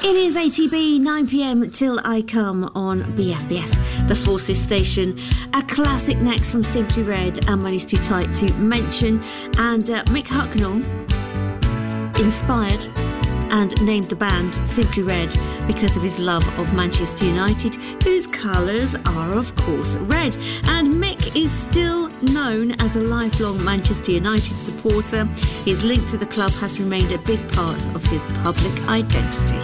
It is ATB, 9pm till I come on BFBS, the Forces station. A classic next from Simply Red and Money's Too Tight to mention. And Mick Hucknall inspired and named the band Simply Red because of his love of Manchester United, whose colours are of course red. And Mick is still known as a lifelong Manchester United supporter. His link to the club has remained a big part of his public identity.